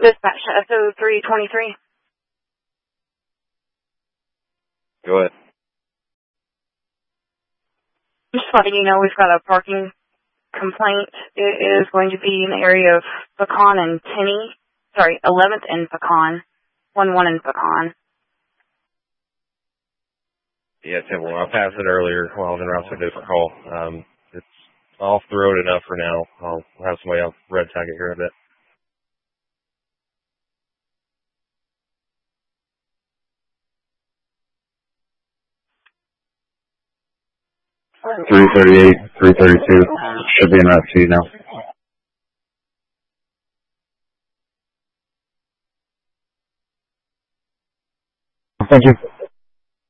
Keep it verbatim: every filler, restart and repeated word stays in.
Dispatch S O three twenty-three. Go ahead. Just letting you know we've got a parking complaint. It is going to be in the area of Pecan and Tenney. Sorry, eleventh and Pecan. one one in Pecan. Yeah, ten one. I passed it earlier while I was in route to a different call. Um, it's off the road enough for now. I'll have somebody else red tag it here in a bit. three thirty-eight, three thirty-two. Should be in route to you now. Thank you.